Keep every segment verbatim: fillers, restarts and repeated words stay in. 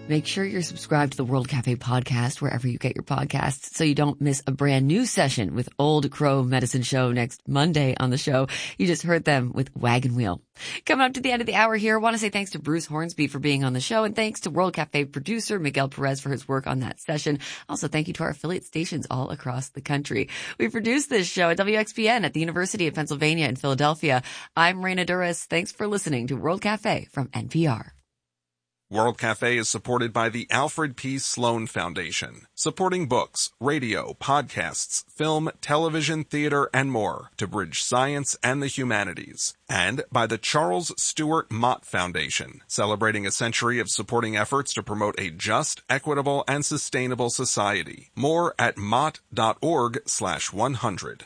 Make sure you're subscribed to the World Cafe podcast wherever you get your podcasts so you don't miss a brand new session with Old Crow Medicine Show next Monday on the show. You just heard them with Wagon Wheel. Coming up to the end of the hour here, I want to say thanks to Bruce Hornsby for being on the show, and thanks to World Cafe producer Miguel Perez for his work on that session. Also, thank you to our affiliate stations all across the country. We produced this show at W X P N at the University of Pennsylvania in Philadelphia. I'm Raina Duras. Thanks for listening to World Cafe from N P R. World Cafe is supported by the Alfred P. Sloan Foundation, supporting books, radio, podcasts, film, television, theater, and more to bridge science and the humanities. And by the Charles Stewart Mott Foundation, celebrating a century of supporting efforts to promote a just, equitable, and sustainable society. More at mott.org slash 100.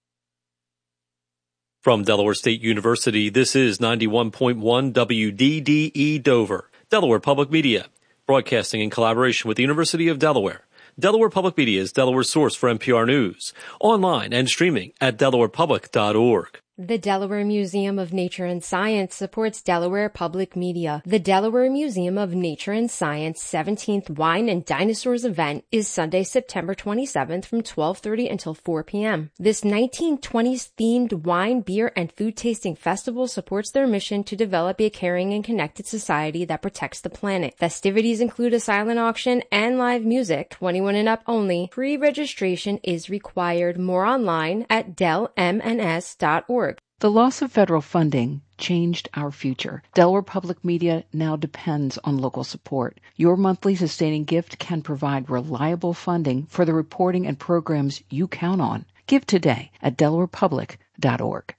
From Delaware State University, this is ninety-one point one W D D E Dover, Delaware Public Media, broadcasting in collaboration with the University of Delaware. Delaware Public Media is Delaware's source for N P R News, online and streaming at delaware public dot org. The Delaware Museum of Nature and Science supports Delaware Public Media. The Delaware Museum of Nature and Science seventeenth Wine and Dinosaurs event is Sunday, September twenty-seventh from twelve thirty until four p.m. This nineteen twenties themed wine, beer, and food tasting festival supports their mission to develop a caring and connected society that protects the planet. Festivities include a silent auction and live music, twenty-one and up only. Pre-registration is required. More online at del m n s dot org. The loss of federal funding changed our future. Delaware Public Media now depends on local support. Your monthly sustaining gift can provide reliable funding for the reporting and programs you count on. Give today at delaware public dot org.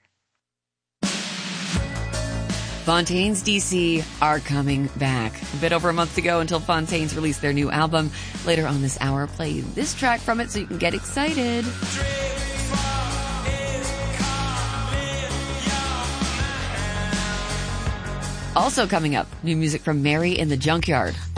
Fontaines D C are coming back. A bit over a month to go until Fontaines release their new album. Later on this hour, play this track from it so you can get excited. Also coming up, new music from Mary in the Junkyard.